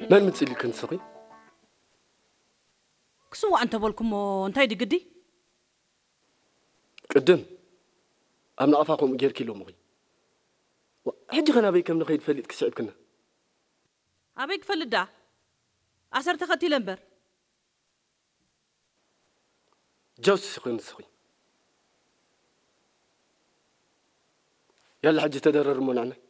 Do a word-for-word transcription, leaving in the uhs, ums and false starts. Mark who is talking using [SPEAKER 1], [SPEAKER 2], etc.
[SPEAKER 1] من متسلي كنت سقي
[SPEAKER 2] كسوا أنت بولكم أنت هيدي قدي
[SPEAKER 1] قدم أمنا أفاقهم غير كيلو مغي حجي خنا أبي كم نخيد فليت كسعب كنا
[SPEAKER 2] أبيك فلت دا أسر تختي لمبر
[SPEAKER 1] جوز سقي مسقي يلا حجي تدرر من عنك